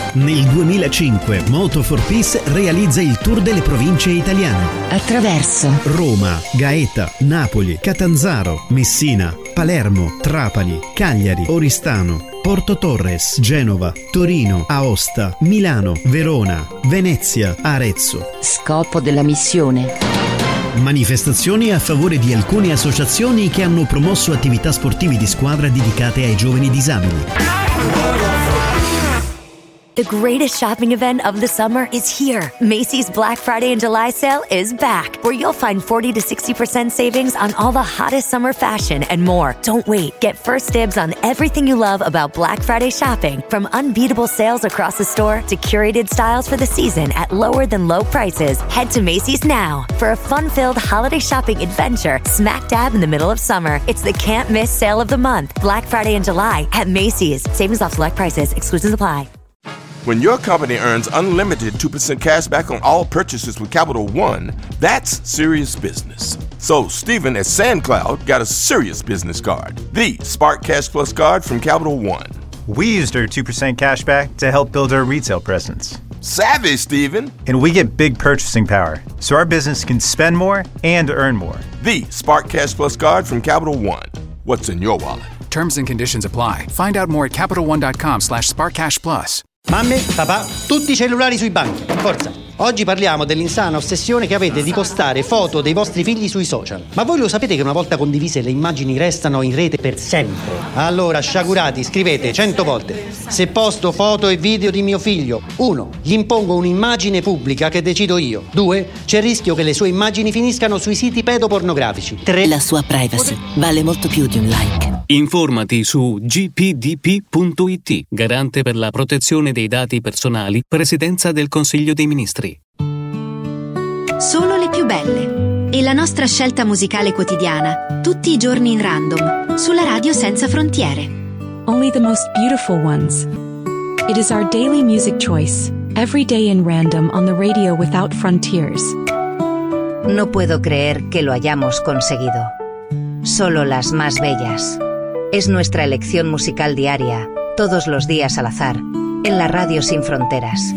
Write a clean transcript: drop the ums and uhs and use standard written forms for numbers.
Nel 2005 Moto for Peace realizza il tour delle province italiane. Attraverso Roma, Gaeta, Napoli, Catanzaro, Messina, Palermo, Trapani, Cagliari, Oristano, Porto Torres, Genova, Torino, Aosta, Milano, Verona, Venezia, Arezzo. Scopo della missione: manifestazioni a favore di alcune associazioni che hanno promosso attività sportive di squadra dedicate ai giovani disabili. The greatest shopping event of the summer is here. Macy's Black Friday and July sale is back, where you'll find 40 to 60% savings on all the hottest summer fashion and more. Don't wait. Get first dibs on everything you love about Black Friday shopping, from unbeatable sales across the store to curated styles for the season at lower than low prices. Head to Macy's now for a fun-filled holiday shopping adventure smack dab in the middle of summer. It's the can't miss sale of the month. Black Friday and July at Macy's. Savings off select prices. Exclusions apply. When your company earns unlimited 2% cash back on all purchases with Capital One, that's serious business. So Stephen at SandCloud got a serious business card, the Spark Cash Plus card from Capital One. We used our 2% cash back to help build our retail presence. Savvy, Stephen. And we get big purchasing power, so our business can spend more and earn more. The Spark Cash Plus card from Capital One. What's in your wallet? Terms and conditions apply. Find out more at CapitalOne.com/SparkCashPlus. Mamme, papà, tutti i cellulari sui banchi, forza! Oggi parliamo dell'insana ossessione che avete di postare foto dei vostri figli sui social. Ma voi lo sapete che una volta condivise le immagini restano in rete per sempre? Allora, sciagurati, scrivete 100 volte: se posto foto e video di mio figlio, 1. Gli impongo un'immagine pubblica che decido io. 2. C'è il rischio che le sue immagini finiscano sui siti pedopornografici. 3. La sua privacy vale molto più di un like. Informati su gpdp.it, garante per la protezione dei dati personali, Presidenza del Consiglio dei Ministri. Solo le più belle. E la nostra scelta musicale quotidiana, tutti i giorni in random, sulla radio senza frontiere. Only the most beautiful ones. It is our daily music choice, every day in random on the radio without frontiers. No puedo creer que lo hayamos conseguido. Solo las más bellas. Es nuestra elección musical diaria, todos los días al azar, en la radio sin fronteras.